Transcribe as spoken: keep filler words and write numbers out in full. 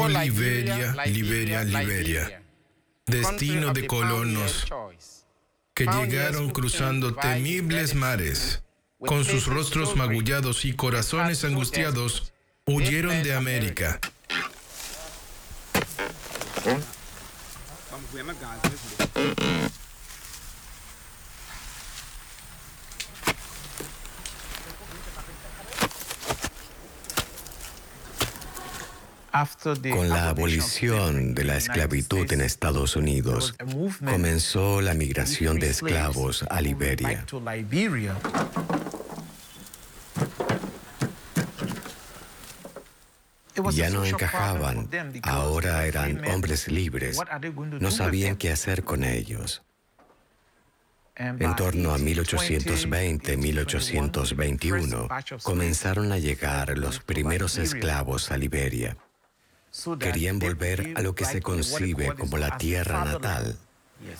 Oh, Liberia, Liberia, Liberia, destino de colonos que llegaron cruzando temibles mares, con sus rostros magullados y corazones angustiados, huyeron de América. Con la abolición de la esclavitud en Estados Unidos, comenzó la migración de esclavos a Liberia. Ya no encajaban, ahora eran hombres libres, no sabían qué hacer con ellos. En torno a mil ochocientos veinte, mil ochocientos veintiuno, comenzaron a llegar los primeros esclavos a Liberia. Querían volver a lo que se concibe como la tierra natal,